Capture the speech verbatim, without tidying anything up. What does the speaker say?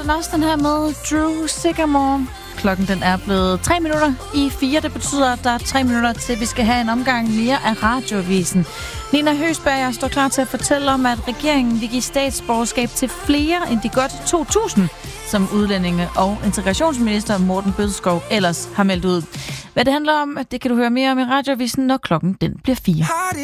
den også, den her med Drew Sycamore. Klokken den er blevet tre minutter i fire. Det betyder, at der er tre minutter til, vi skal have en omgang mere af Radioavisen. Nina Høgsberg, jeg står klar til at fortælle om, at regeringen vil give statsborgerskab til flere end de godt to tusind, som udlændinge- og integrationsminister Morten Bødskov ellers har meldt ud. Hvad det handler om, det kan du høre mere om i Radioavisen, når klokken den bliver fire.